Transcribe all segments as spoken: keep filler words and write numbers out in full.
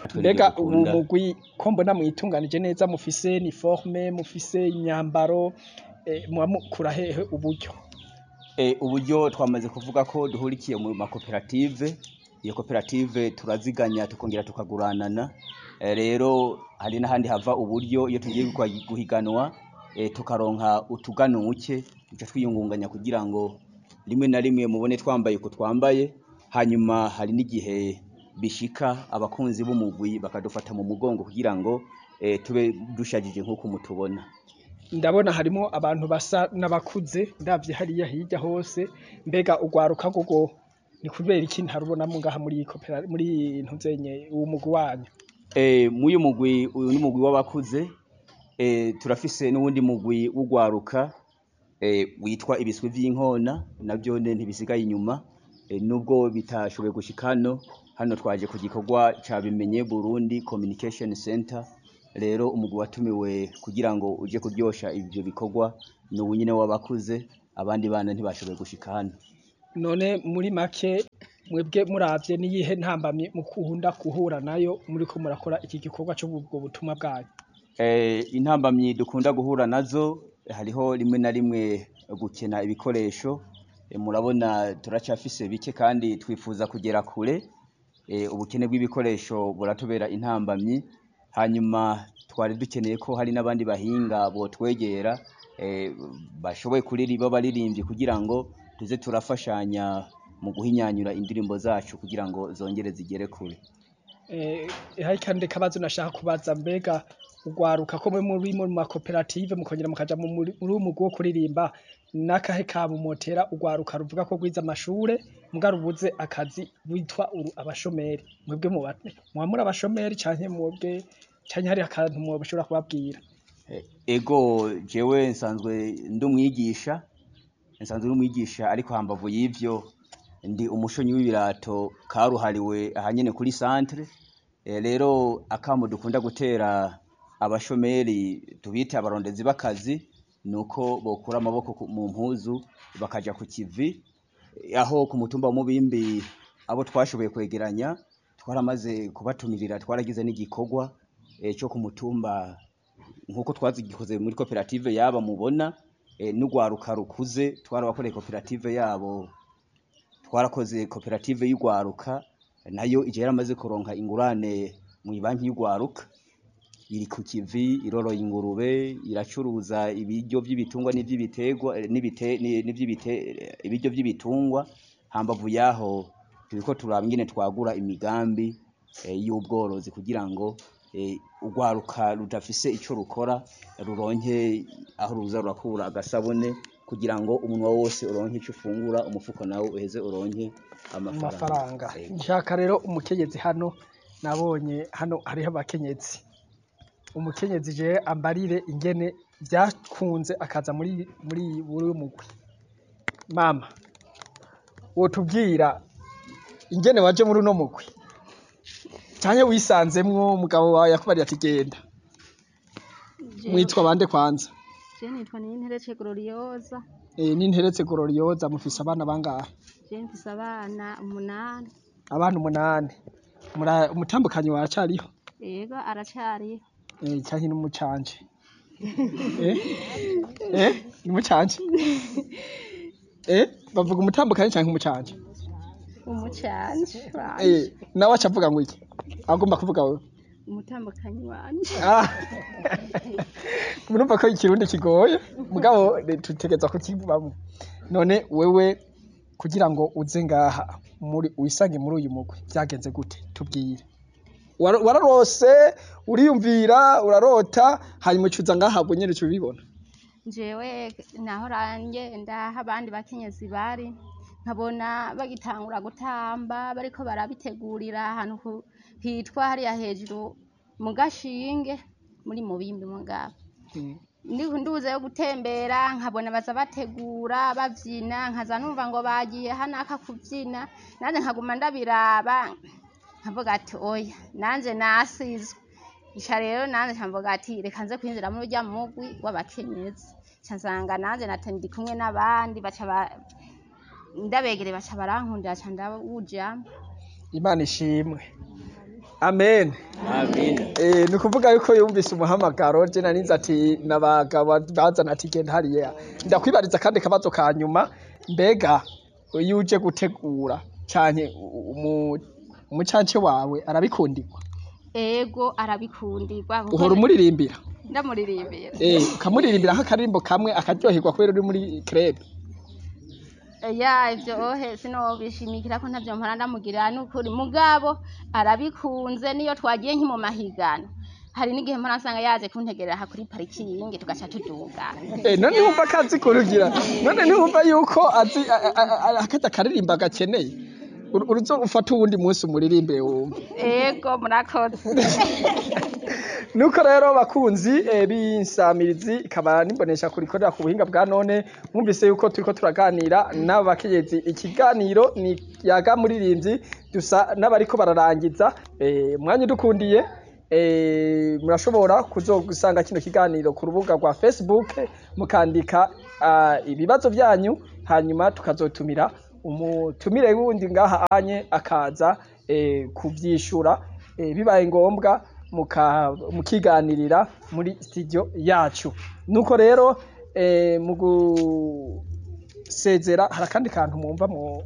natwe mbega nibyo ubu dukunda. mugwi ko mbona mwitunganije neza mufise uniforme mufise imyambaro eh, muba mukura hehe uburyo Eh, uburyo twamaze kuvuga ko duhurikiye mu makoperative, iyo koperative turaziganya tukongera tukaguranana. Eh, rero hari n'ahandi hava uburyo iyo tugiye gukwa- guhiganwa eh, tukaronka utuganuke duca twiyungunganya kugira ngo rimwe na rimwe mubone twambaye uko twambaye, hanyuma hari n'igihe bishika abakunzi b'umugwi bakadufata mu mugongo kugira ngo eh, tube dushajije nk'uko mutubona. ndabona harimo abantu basa n'abakuze ndavye hariya hirya hose mbega ugwaruka gogo ni kubera iki ntarubonamo ngaha muri iyi kopera muri ntuzenye uwo mugwi wanyu Eh, muyu mugwi uyu ni mugwi w'abakuze. Eh, turafise n'uwundi mugwi w'ugwaruka eh, witwa ibiswi vy'inkona, navyo ne ntibisigaye inyuma. Eh, nubwo bitashoboye gushika hano hano twaje ku gikorwa ca Bimenye Burundi Communication Center. Rero umugwi watumiwe kugira ngo uje kuryosha ivyo bikorwa ni uwu nyene w'abakuze, abandi bana ntibashoboye gushika hano. none muri make mwebwe muravye niyihe ntambamye mukunda guhura nayo muriko murakora iki gikorwa cyo ubwo butumwa bwanyu Eh, intambamyi dukunda guhura nazo hariho rimwe na rimwe gukena ibikoresho. Eh, murabona turacafise bike kandi twifuza kugera kure. Eh, ubukene bw'ibikoresho buratubera intambamyi, hanyuma twari dukeneye ko hari n'abandi bahinga botwegera eh, bashoboye kuririmba baririmbye kugira ngo tuze turafashanya mu guhinyanyura indirimbo zacu kugira ngo zongere zigere kure. eh hari kandi kabazo nashaka kubaza mbega ugwaruka ko mwe muri mu makoperative mukongera mukaja mu muri umugwi wo kuririmba nakahe kabumotera ugwaruka ruvuga ko gwiza amashure mugarubuze akazi witwa uru abashomeri mwebwe mu bate mwamura abashomeri canke mwebwe canke hari akantu mwo bashobora kubabwira Eh, ego jewe nsanzwe ndi umwigisha nsanzwe ndi umwigisha ariko hambavu y'ivyo ndi umushonyi w'ibirato karuhariwe ahanyene kuri centre. Eh, rero akamo dukunda gutera abashomeri tubita abarondezi b'akazi nuko bokura amaboko ku- mu mpuzu bakaja ku kivi. Eh, aho ku mutumba wa Mubimbi abo twashoboye kwegeranya twaramaze kubatumirira, twaragize n'igikorwa eh, cyo ku mutumba nkuko twazigikoze muri koperative yaba mubona eh, n'ugwaruka rukuze twarabakoreye koperative yabo, twarakoze koperative y'ugwaruka nayo ije yaramaze kuronka ingurane mu banki y'ugwaruka, iri ku kivi iroroye ingurube, iracuruza ibiryo by'ibitungwa n'ivy'ibiterwa eh, n'ibite ni- n'ivy'ibite eh, ibiryo by'ibitungwa. Hambavu yaho turiko turaba ingene twagura imigambi eh, y'ubworozi kugira ngo eh, ugwaruka rudafise ico rukora ruronke aho ruza rurakura agasabune kugira ngo umunwa wose uronke ico ufungura, umufuko nawo uheze uronke amafaranga. amafaranga Ego. nshaka rero umukenyezi hano nabonye hano hariho abakenyezi umukenyezi je ambarire ingene byakunze akaza muri muri buri mugwi mama wotubwira ingene waje muri uno mugwi canke wisanzemwo umugabo wawe yakubariye ati genda mwitwa bande kwanza Je nitwa Ninteretse Gloriosa. eh ninteretse Gloriosa mufise abana bangahe Je mfise abana umunani. abana umunani Mura- umutambukanyi waracariho Yego aracariho. eh canke n'umucanje eh eh umucanje eh bavuga umutambukanyi canke umucanje Umucanje wanje. eh nawe acavuga ngo iki agomba kuvuga wewe Umutambukanyi wanje. ah murumva ko ikirundi kigoye mugabo tutegeza kukivamo none wewe kugira ngo uze ngaha muri wisange muri uyu mugwi byagenze gute tubwire Wara- wararose uriyumvira urarota hanyuma ucuza ngaha bwo nyene cubibona Jewe naho range ndaha abandi bakenyezi bari nkabona bagitangura gutamba bariko barabitegurira ahantu ku- hitwa hariya hejuru mu gashinge muri Mubimbi mugabo. Ndi nduze yo gutembera nkabona baza bategura bavyina nkaza numva ngo bagiye hanaka kuvyina nanje nkaguma ndabiraba nkavuga ati oya nanje nasizwe ica rero nanje nkavuga ati reka nze kwinjira muri urya mugwi w'abakenyezi ca nsanga nanje nate ndi kumwe n'abandi baca ba- ndabegere baca barankundira ca ndawujamwo. Imana ishimwe amen Amina. Eh, ni ukuvuga yuko yumvise umuhamagaro je narinze ati nabagabo bazana ati genda hariya. Ndakwibariza kandi kabazo ka nyuma, mbega iyo uje gutegura canke umu umucance wawe arabikundirwa? ego arabikundirwa kuko Uhora umuririmbira? ndamuririmbira Eh, ukamuririmbira nk'akarimbo kamwe akaryoherwa kubera uri muri club? ya ivyo ohe sinobishimikira ko ntavyo mpora ndamugirira n'ukuri mugabo arabikunze niyo twagiye nki mu mahigano hari n'igihe mpora nsanga yaje kuntegerera aha kuri parikingi tugaca tuduga. Eh, none wumva kazi kurugira, none ntiwumva yuko azi akaza karirimba gakeneye uruzo ufata uwundi munsi umuririmbire wumva. Ego murakoze. Nuko rero bakunzi e, b'insamirizi ikaba nimbonesha kurikorera ku buhinga bwa none mwumvise yuko turiko turaganira n'abakenyezi, ikiganiro ni yaga muririmbyi dusa n'abariko bararangiza e, mwanya dukundiye e, murashobora kuzogusanga kino kiganiro ku rubuga rwa Facebook mukandika uh, ibibazo byanyu hanyuma tukazotumira umutumire wundi ngaha anye akaza e, kuvyishura e, bibaye ngombwa muka mukiganirira muri studio yacu. Nuko rero e, mugu sezera harakandi kantu mwumva mu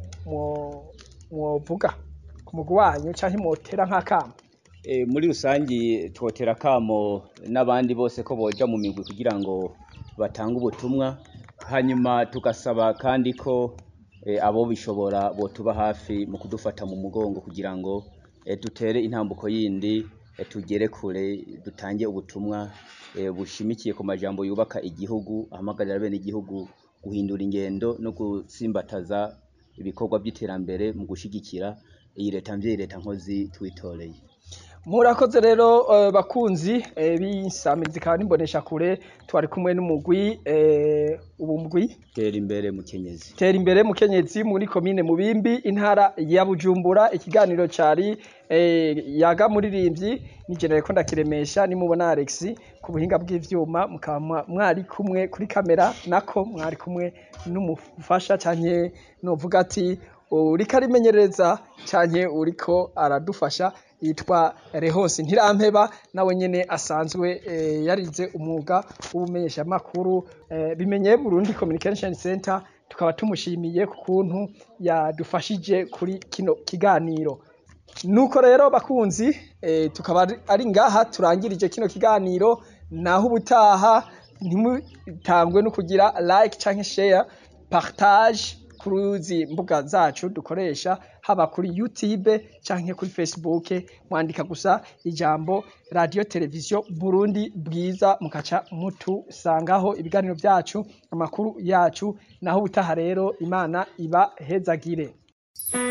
mwovuga ku mugu wanyu canke motera nk'akamo. E, muri rusangi twotera kamo n'abandi bose ko boja mu migwi kugira ngo batange ubutumwa, hanyuma tugasaba kandi ko e, abo bishobora botuba hafi mu kudufata mu mugongo kugira ngo e, dutere intambuko yindi e, tugere kure dutange ubutumwa e, bushimikiye ku majambo yubaka igihugu, ahamagarira bene igihugu guhindura ingendo no gusimbataza ibikorwa by'iterambere mu gushigikira iyi leta mvye leta nkozi twitoreye. Murakoze rero uh, bakunzi uh, b'insamirizi kandi nimbonesha kure twari kumwe n'umugwi uh, ubu mugwi tera imbere mukenyezi tera imbere mukenyezi muri komine Mubimbi intara ya Bujumbura. Ikiganiro cari uh, yaga muririmbyi ni je nariko ndakiremesha nimubona Alex ku buhinga bw'ivyuma mukaba mwari kumwe kuri kamera nako mwari kumwe n'umufasha canke novuga ati uriko arimenyereza canke uriko aradufasha yitwa Rehose Ntirampeba, nawe nyene asanzwe e, yarize umwuga w'ubumenyesha makuru e, bimenye Burundi Communication Center. Tukaba tumushimiye ku kuntu yadufashije kuri kino kiganiro. Nuko rero bakunzi e, tukaba ari ngaha turangirije kino kiganiro, naho ubutaha ntimutangwe no kugira like canke share partage kuruzi mbuga zacu dukoresha haba kuri YouTube canke kuri Facebook, mwandika gusa ijambo Radio Television Burundi Bwiza mukaca mutu sangaho ibiganiro byacu, amakuru yacu. Naho ubutaha rero Imana iba hezagire.